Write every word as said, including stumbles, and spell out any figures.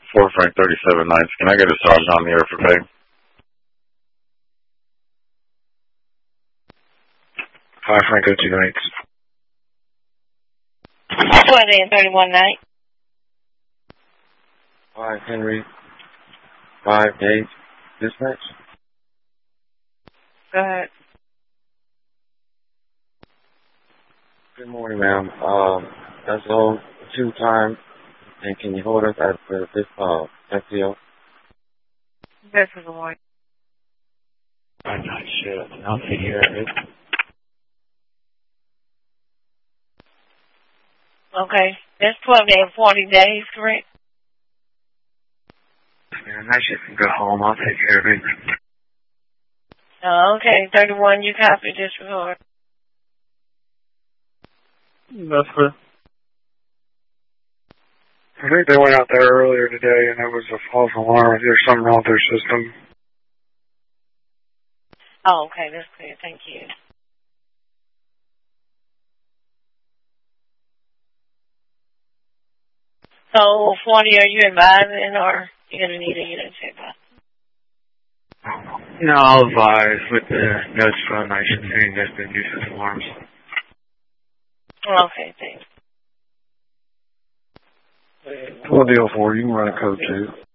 four Frank thirty-seven Nights. Can I get a sergeant on the air for pay? five Franco two Nights. twenty and thirty-one Night. five Henry. five Dave. Dispatch. Go ahead. Good morning, ma'am. Um, that's all two time. And can you hold us at the, this uh, F T O? This is the one. I'm not sure. I'll take care of it. Okay. That's twelve and forty days, correct? Man, I should go home. I'll take care of it. Oh, okay. thirty-one, you copy this report. That's good. I think they went out there earlier today and it was a false alarm. There's something wrong with their system. Oh, okay. That's clear. Thank you. So, forty, are you advising or you're going to need a unit check by? No, I'll advise with the notes from I should say that's been used as alarms. Okay, thanks. We'll deal for you. You can run a code too.